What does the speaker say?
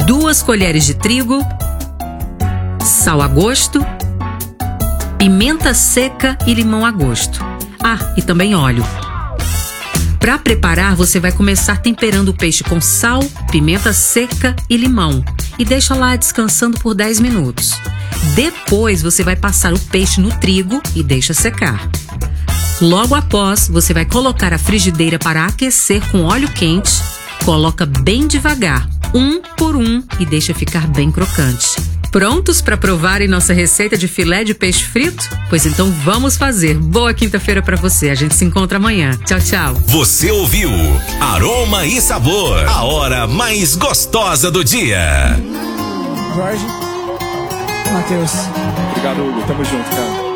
2 colheres de trigo, sal a gosto, pimenta seca e limão a gosto. Ah, e também óleo. Para preparar, você vai começar temperando o peixe com sal, pimenta seca e limão e deixa lá descansando por 10 minutos. Depois, você vai passar o peixe no trigo e deixa secar. Logo após, você vai colocar a frigideira para aquecer com óleo quente. Coloca bem devagar, 1 por 1 e deixa ficar bem crocante. Prontos para provarem nossa receita de filé de peixe frito? Pois então vamos fazer. Boa quinta-feira para você. A gente se encontra amanhã. Tchau, tchau. Você ouviu Aroma e Sabor, a hora mais gostosa do dia. Jorge, Matheus. Obrigado, Hugo. Tamo junto, cara.